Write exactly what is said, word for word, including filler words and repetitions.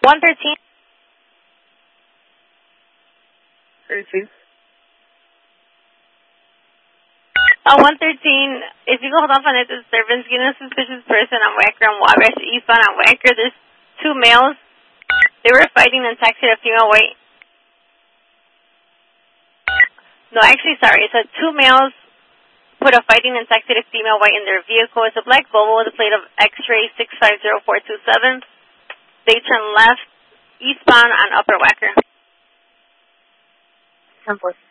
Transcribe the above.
one thirteen. thirteen. Uh, one thirteen, if you go hold off on a disturbance, getting a suspicious person on Wacker and Wabash, eastbound on Wacker. There's two males. They were fighting and taxied a female white. No, actually, sorry. It's a two males put a fighting and taxied a female white in their vehicle. It's a black Volvo with a plate of X-ray six five zero four two seven. They turn left, eastbound on Upper Wacker. ten four.